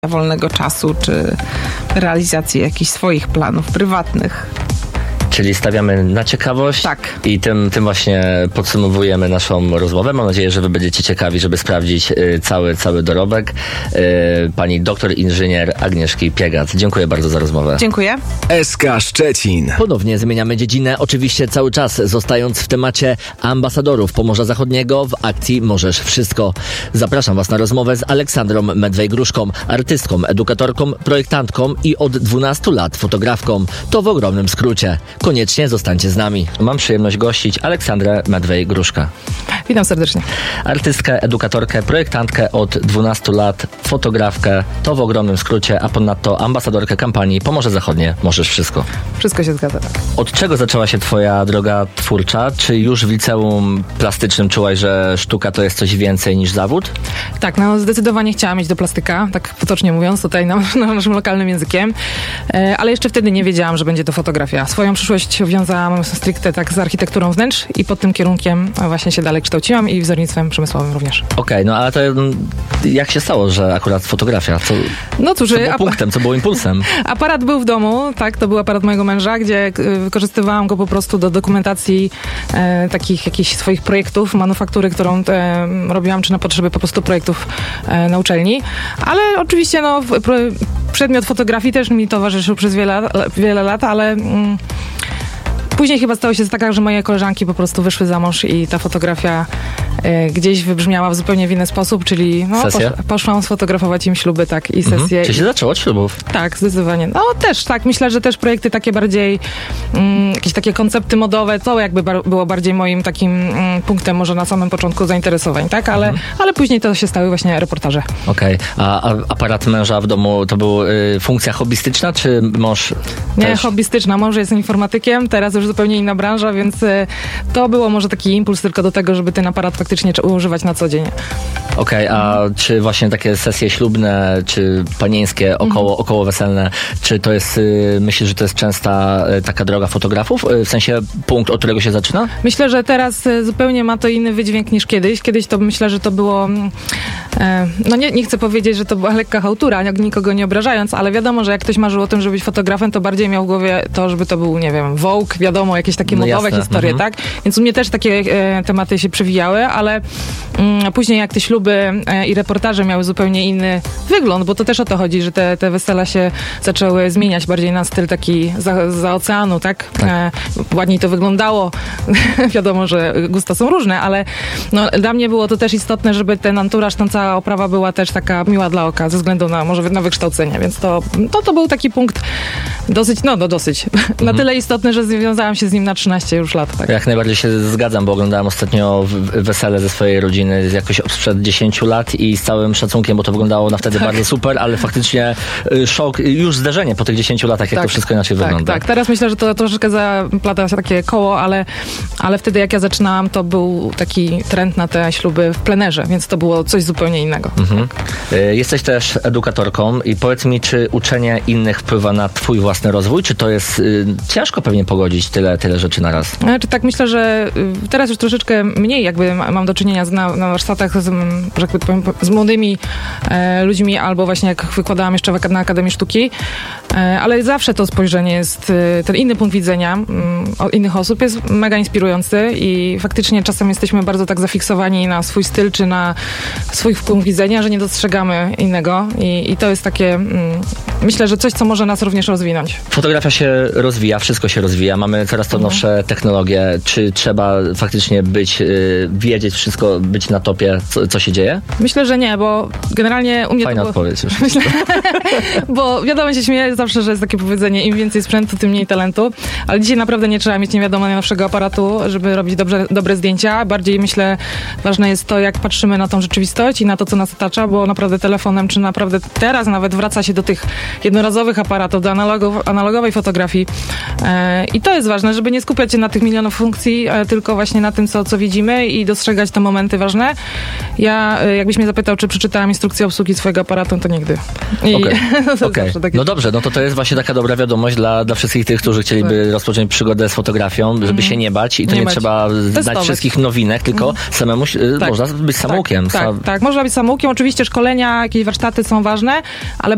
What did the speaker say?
wolnego czasu, czy realizacji jakichś swoich planów prywatnych. Czyli stawiamy na ciekawość. Tak. I tym właśnie podsumowujemy naszą rozmowę. Mam nadzieję, że wy będziecie ciekawi, żeby sprawdzić cały dorobek pani doktor inżynier Agnieszki Piegat. Dziękuję bardzo za rozmowę. Dziękuję. SK Szczecin. Ponownie zmieniamy dziedzinę, oczywiście cały czas zostając w temacie ambasadorów Pomorza Zachodniego w akcji Możesz Wszystko. Zapraszam was na rozmowę z Aleksandrą Medwej-Gruszką, artystką, edukatorką, projektantką i od 12 lat fotografką. To w ogromnym skrócie. Koniecznie zostańcie z nami. Mam przyjemność gościć Aleksandrę Medwej-Gruszkę. Witam serdecznie. Artystkę, edukatorkę, projektantkę od 12 lat, fotografkę, to w ogromnym skrócie, a ponadto ambasadorkę kampanii Pomorze Zachodnie Możesz Wszystko. Wszystko się zgadza, tak. Od czego zaczęła się twoja droga twórcza? Czy już w liceum plastycznym czułaś, że sztuka to jest coś więcej niż zawód? Tak, no zdecydowanie chciałam iść do plastyka, tak potocznie mówiąc, tutaj naszym lokalnym językiem, ale jeszcze wtedy nie wiedziałam, że będzie to fotografia. Swoją przyszłość wiązałam stricte tak z architekturą wnętrz i pod tym kierunkiem właśnie się dalej kształciłam i wzornictwem przemysłowym również. Okej, no ale to jak się stało, że akurat fotografia? No cóż, co było punktem, co było impulsem? Aparat był w domu, tak, to był aparat mojego męża, gdzie wykorzystywałam go po prostu do dokumentacji takich jakichś swoich projektów, manufaktury, którą robiłam, czy na potrzeby po prostu projektów na uczelni, ale oczywiście no przedmiot fotografii też mi towarzyszył przez wiele lat, ale później chyba stało się tak, że moje koleżanki po prostu wyszły za mąż i ta fotografia gdzieś wybrzmiała w zupełnie w inny sposób, czyli poszłam sfotografować im śluby, tak, i sesje. Czyli się zaczęło od ślubów? Tak, zdecydowanie. No też, tak, myślę, że też projekty takie bardziej, jakieś takie koncepty modowe, to jakby było bardziej moim takim punktem może na samym początku zainteresowań, tak, ale później to się stały właśnie reportaże. Okej. A aparat męża w domu to była funkcja hobbystyczna, czy mąż Nie, też? hobbystyczna. Mąż jest informatykiem, teraz już zupełnie inna branża, więc to było może taki impuls tylko do tego, żeby ten aparat faktycznie używać na co dzień. Okej, a czy właśnie takie sesje ślubne, czy panieńskie, około weselne, czy to jest, myślisz, że to jest częsta taka droga fotografów? W sensie punkt, od którego się zaczyna? Myślę, że teraz zupełnie ma to inny wydźwięk niż kiedyś. Kiedyś to myślę, że to było, no nie chcę powiedzieć, że to była lekka chałtura, nikogo nie obrażając, ale wiadomo, że jak ktoś marzył o tym, żeby być fotografem, to bardziej miał w głowie to, żeby to był, nie wiem, Vogue, wiadomo, jakieś takie modowe jasne. historie, tak? Więc u mnie też takie tematy się przewijały, ale później jak te śluby i reportaże miały zupełnie inny wygląd, bo to też o to chodzi, że te wesela się zaczęły zmieniać bardziej na styl taki za oceanu, tak? Ładniej to wyglądało. Wiadomo, że gusta są różne, ale no, dla mnie było to też istotne, żeby ten anturaż, ta cała oprawa była też taka miła dla oka, ze względu na może na wykształcenie, więc to był taki punkt dosyć, na tyle istotny, że związałam się z nim na 13 już lat. Tak. Jak najbardziej się zgadzam, bo oglądałem ostatnio wesele ze swojej rodziny jakoś sprzed 10 lat i z całym szacunkiem, bo to wyglądało na wtedy bardzo super, ale faktycznie szok, już zderzenie po tych 10 latach, jak to wszystko inaczej wygląda. Tak, teraz myślę, że to troszeczkę zaplata się takie koło, ale wtedy jak ja zaczynałam, to był taki trend na te śluby w plenerze, więc to było coś zupełnie innego. Jesteś też edukatorką i powiedz mi, czy uczenie innych wpływa na twój własny rozwój, czy to jest ciężko pewnie pogodzić tyle rzeczy na raz? Znaczy, tak myślę, że teraz już troszeczkę mniej jakby mam do czynienia na warsztatach że tak powiem, z młodymi ludźmi, albo właśnie jak wykładałam jeszcze na Akademii Sztuki, ale zawsze to spojrzenie jest, ten inny punkt widzenia innych osób jest mega inspirujący i faktycznie czasem jesteśmy bardzo tak zafiksowani na swój styl, czy na swój punkt widzenia, że nie dostrzegamy innego i to jest takie, myślę, że coś, co może nas również rozwinąć. Fotografia się rozwija, wszystko się rozwija, mamy coraz to nowsze technologie. Czy trzeba faktycznie wiedzieć wszystko, być na topie, co się dzieje? Myślę, że nie, bo generalnie u mnie Fajna to było... odpowiedź już. Bo wiadomo, się śmieję zawsze, że jest takie powiedzenie, im więcej sprzętu, tym mniej talentu, ale dzisiaj naprawdę nie trzeba mieć nie wiadomo najnowszego aparatu, żeby robić dobre zdjęcia. Bardziej myślę, ważne jest to, jak patrzymy na tą rzeczywistość i na to, co nas otacza, bo naprawdę telefonem, czy naprawdę teraz nawet wraca się do tych jednorazowych aparatów, do analogowej fotografii. I to jest ważne, żeby nie skupiać się na tych milionach funkcji, tylko właśnie na tym, co widzimy i dostrzegać te momenty ważne. Ja, jakbyś mnie zapytał, czy przeczytałam instrukcję obsługi swojego aparatu, to nigdy. Okej. No dobrze, no to jest właśnie taka dobra wiadomość dla wszystkich tych, którzy chcieliby rozpocząć przygodę z fotografią, żeby się nie bać i to nie trzeba znać wszystkich nowinek, tylko samemu można być samoukiem. Tak, można być samoukiem. Oczywiście szkolenia, jakieś warsztaty są ważne, ale